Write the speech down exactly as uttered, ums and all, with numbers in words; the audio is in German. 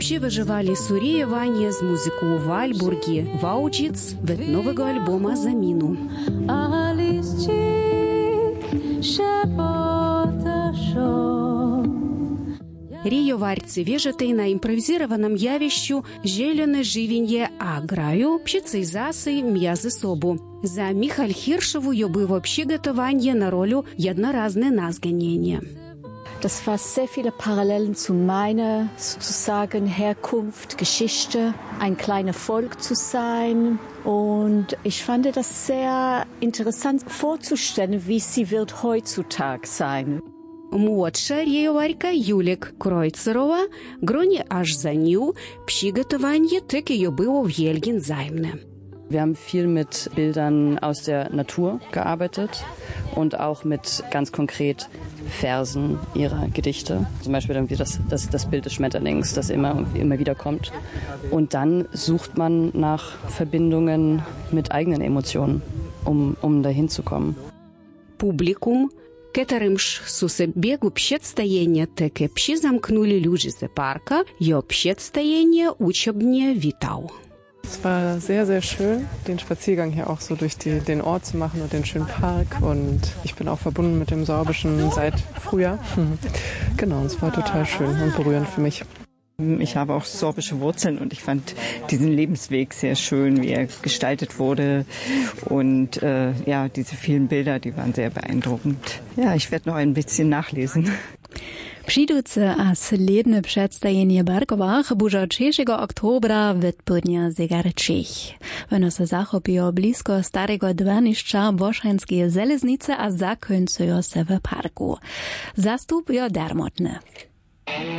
Przy wyżywali suriewanie z muzyką w Walburgi, Wałdzic, wet nowego albuma Zaminu. Рієварці віжити на імпровізованому явищу «Зелене живінє», а граю пшіцей заси м'язи собу. За Михаль Хіршеву було приготування на ролю «Jednorazne Nazgenienie». Das war sehr viele Parallelen zu meiner sozusagen Herkunft, Geschichte, ein kleines Volk zu sein. Und ich fand das sehr interessant vorzustellen, wie sie wird heutzutage sein. Младша рієварка Юлік Кройцерова гроні аж за ню приготування таки було вельгін займне. Wir haben viel mit Bildern aus der Natur gearbeitet und auch mit ganz konkret Versen ihrer Gedichte. Zum Beispiel irgendwie das, das, das Bild des Schmetterlings, das immer, immer wieder kommt. Und dann sucht man nach Verbindungen mit eigenen Emotionen, um, um dahin zu kommen. Publikum, которым ж сусебегу przedstawienie takie przyzamknuli ludzie z parka, jo przedstawienie uczebnie witał. Es war sehr, sehr schön, den Spaziergang hier auch so durch die, den Ort zu machen und den schönen Park. Und ich bin auch verbunden mit dem Sorbischen seit Frühjahr. Genau, es war total schön und berührend für mich. Ich habe auch sorbische Wurzeln und ich fand diesen Lebensweg sehr schön, wie er gestaltet wurde. Und äh, ja, diese vielen Bilder, die waren sehr beeindruckend. Ja, ich werde noch ein bisschen nachlesen. Přijduce a sledne představenie Barkovách bužo trzeciego oktobra v Podnia Zegarčích. Ono se zachopio blisko starego dvanišća Bošanske železnice a zakončujo se v parku. Zastup je darmotne.